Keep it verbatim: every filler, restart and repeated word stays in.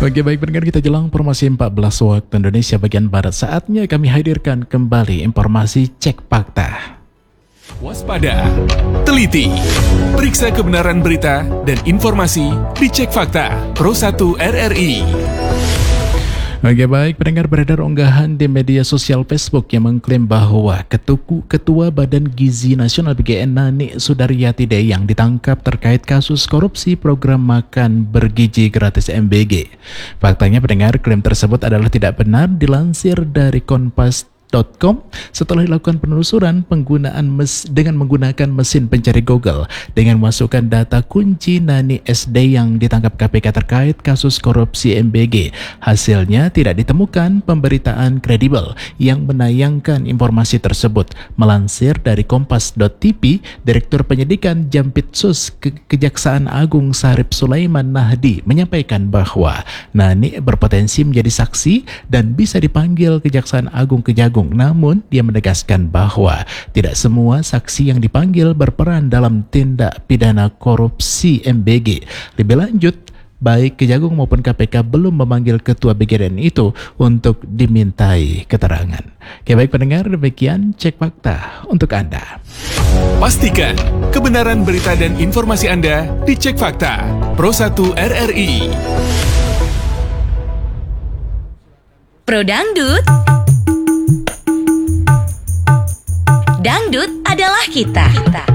Oke, baik pendengar, kita jelang informasi empat belas waktu Indonesia bagian Barat. Saatnya kami hadirkan kembali informasi Cek Fakta. Waspada, teliti, periksa kebenaran berita dan informasi di Cek Fakta Pro satu R R I. Oke, baik pendengar, beredar unggahan di media sosial Facebook yang mengklaim bahwa Ketuku, Ketua Badan Gizi Nasional B G N Nani Sudaryati yang ditangkap terkait kasus korupsi program makan bergizi gratis M B G. Faktanya pendengar, klaim tersebut adalah tidak benar. Dilansir dari Kompas titik com, setelah dilakukan penelusuran penggunaan mes dengan menggunakan mesin pencari Google dengan memasukkan data kunci Nani S D yang ditangkap K P K terkait kasus korupsi M B G. Hasilnya tidak ditemukan pemberitaan kredibel yang menayangkan informasi tersebut. Melansir dari Kompas titik T V, Direktur Penyidikan Jampitsus Ke Kejaksaan Agung Sarip Sulaiman Nahdi menyampaikan bahwa Nani berpotensi menjadi saksi dan bisa dipanggil Kejaksaan Agung Kejagung. Namun, dia menegaskan bahwa tidak semua saksi yang dipanggil berperan dalam tindak pidana korupsi M B G. Lebih lanjut, baik Kejagung maupun K P K belum memanggil Ketua B G N itu untuk dimintai keterangan. Oke, baik pendengar, demikian Cek Fakta untuk Anda. Pastikan kebenaran berita dan informasi Anda di Cek Fakta Pro satu R R I. Pro Dangdut. Dangdut adalah kita. kita.